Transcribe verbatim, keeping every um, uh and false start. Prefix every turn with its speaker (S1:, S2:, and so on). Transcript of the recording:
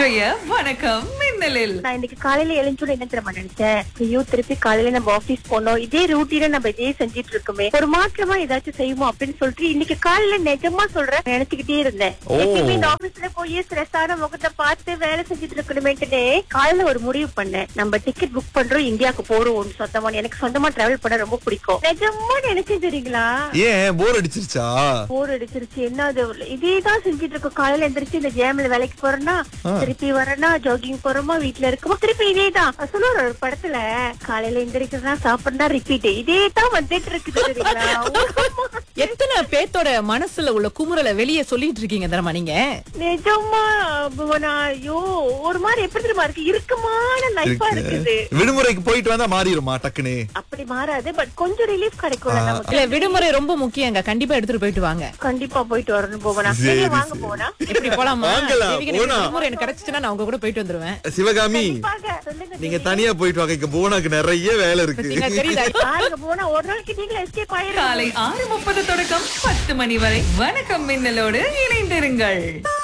S1: இன்றைய வணக்கம் மின்னலில்
S2: நான் இன்னைக்கு காலையில எழுஞ்சோட என்ன தெரியுமா நினைச்சேன், ஐயோ திருப்பி காலையில நம்ம ஆபீஸ் போனோம், இதே ரூட்டீன நம்ம இதே செஞ்சிட்டு இருக்கோமே, ஒரு மாற்றமா ஏதாச்சும் செய்வோம் அப்படின்னு சொல்லிட்டு இன்னைக்கு காலையில நிஜமா சொல்றேன் நினைச்சுக்கிட்டே இருந்தேன். எப்பயுமே இந்த ஆபீஸ்ல போய் ஸ்ட்ரெஸ்ஸான முகத்தை பார்த்து வேலை செஞ்சுட்டு இருக்கணுமேட்டுனே காலையில ஒரு முடிவு பண்ணேன். நம்ம டிக்கெட் புக் பண்றோம், இந்தியாவுக்கு போறோம். சொந்தமா எனக்கு சொந்தமா டிராவல் பண்ண ரொம்ப பிடிக்கும். நிஜமா நினைச்சேன் தெரியுங்களா.
S3: ஏன் போர் அடிச்சிருச்சா?
S2: போர் அடிச்சிருச்சு. என்ன அது இதேதான் செஞ்சுட்டு இருக்கோம். காலையில எந்திரிச்சு இந்த ஜேம்ல வேலைக்கு போறேன்னா, திருப்பி வரேன்னா ஜாகிங் போறோமா, வீட்டுல இருக்கோமா, திருப்பி இதேதான். சொல்லுவார் ஒரு படத்துல, காலையில எந்திரிக்கிறதா சாப்பிடுறா ரிப்பீட், இதேதான் வந்துட்டு இருக்குது தெரியுங்களா.
S4: எத்தனை பேத்தோட மனசுல உள்ள குமுறலை வெளியே சொல்லிட்டு இருக்கீங்க தெரியுமா நீங்க?
S2: நிஜமா புவனா, ஐயோ ஒரு மாதிரி எப்படி தெரியுமா இருக்கு, இறுக்கமான லைஃபா இருக்குது.
S3: விடுமுறைக்கு போயிட்டு வந்தா மாறிடுமா டக்குனு?
S2: அப்படி மாறாது, பட் கொஞ்சம் ரிலீஃப் கிடைக்கும் நமக்கு.
S4: இல்ல, விடுமுறை ரொம்ப முக்கியங்க, கண்டிப்பா எடுத்துட்டு போயிட்டு வாங்க.
S2: கண்டிப்பா போயிட்டு வரணும் புவனா.
S3: சரி,
S2: நீங்க வாங்க போனா.
S4: எப்படி போலாமா?
S3: வாங்கலாம்,
S4: தேவிக்கு எனக்கு
S3: போலாம்.
S4: விடுமுறை எனக்கு கிடைச்சுச்சுன்னா நான் உங்க கூட போயிட்டு வந்துருவேன்.
S3: சிவகாமி,
S2: கண்டிப்பாக. சொல்லுங்க
S3: நீங்க தனியா போயிட்டு வாங்க, இங்க போனாக்கு நிறைய வேலை இருக்கு.
S4: நீங்க தெரியுதா?
S2: பாருங்க புவனா, ஒரு நாளைக்கு நீங்க எஸ்கேப் ஆயிரும்.
S1: காலை ஆறு முப்பது தொடக்கம் பத்து மணி வரை வணக்கம் மின்னலோடு இணைந்திருங்கள்.